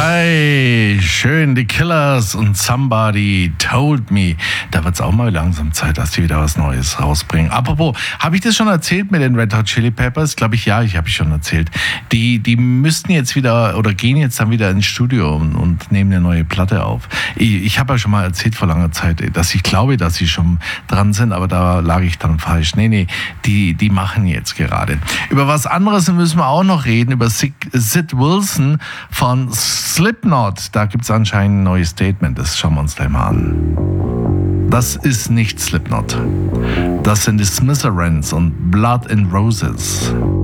Hey, schön, die Killers und Somebody Told Me. Da wird es auch mal langsam Zeit, dass die wieder was Neues rausbringen. Apropos, habe ich das schon erzählt mit den Red Hot Chili Peppers? Glaube ich, ja, ich habe schon erzählt. Die müssten jetzt wieder oder gehen jetzt dann wieder ins Studio und nehmen eine neue Platte auf. Ich habe ja schon mal erzählt vor langer Zeit, dass ich glaube, dass sie schon dran sind, aber da lag ich dann falsch. Nee, die machen jetzt gerade. Über was anderes müssen wir auch noch reden, über Sid Wilson von Slipknot. Da gibt es anscheinend ein neues Statement, das schauen wir uns gleich mal an. Das ist nicht Slipknot. Das sind die Smithereens und Blood and Roses.